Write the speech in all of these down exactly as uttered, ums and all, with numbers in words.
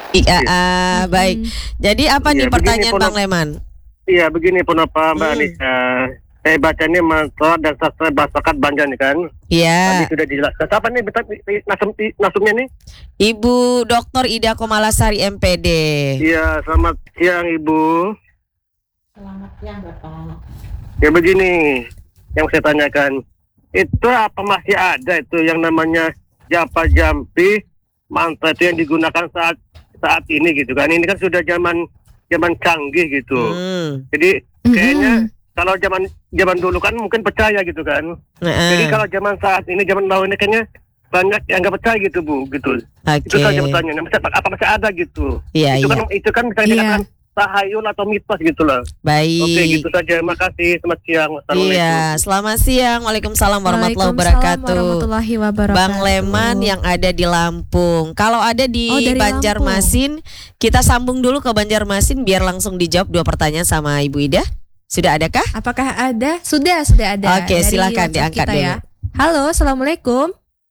Iya, uh, baik. Jadi apa Iya, nih pertanyaan begini, Bang Ponop. Leman? Iya, begini Ponapa Mbak Hmm. Anissa. Saya bacanya mantra dan sastra masyarakat Banjar nih kan. Tadi Iya. sudah dijelaskan. Siapa nih bentar, nasum, nasumnya nih? Ibu Doktor Ida Komalasari M P D. Iya, selamat siang Ibu. Selamat siang Bapak. Ya begini, yang saya tanyakan, itu apa masih ada itu yang namanya japa jampi mantra itu yang digunakan saat saat ini gitu kan? Ini kan sudah zaman zaman canggih gitu. Hmm. Jadi kayaknya Mm-hmm. kalau zaman zaman dulu kan mungkin percaya gitu kan. Nah, Jadi kalau zaman saat ini, zaman now ini kayaknya banyak yang nggak percaya gitu Bu, gitu. Oke. Itu saja pertanyaannya. Masih, apa masih ada gitu? Iya, itu iya. kan itu kan bisa Iya. dikatakan tahayul atau mitos gitu lah. Baik. Oke, gitu saja. Makasih. Selamat siang. Assalamualaikum. Iya, selamat siang. Waalaikumsalam warahmatullahi Waalaikumsalam wabarakatuh. warahmatullahi wabarakatuh. Bang Leman yang ada di Lampung. Kalau ada di Oh, dari Banjarmasin, kita sambung dulu ke Banjarmasin biar langsung dijawab dua pertanyaan sama Ibu Ida. Sudah adakah? Apakah ada? Sudah, sudah ada. Oke, Dari silakan WhatsApp diangkat kita dulu. ya. Halo, assalamualaikum.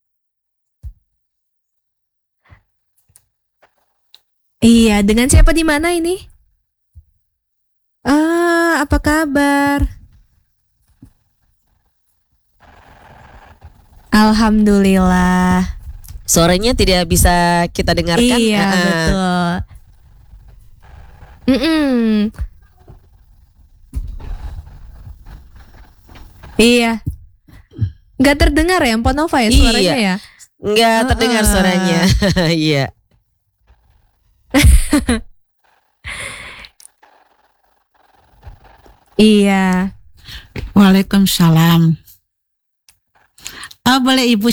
Iya, dengan siapa di mana ini? Ah, apa kabar? Alhamdulillah. Suaranya tidak bisa kita dengarkan. Iya, Ah, betul. Mm-mm. Iya. Nggak terdengar ya Mpok Nova ya suaranya Iya. ya? Nggak terdengar Ah. suaranya. Iya. Iya. Waalaikumsalam. Oh, boleh Ibu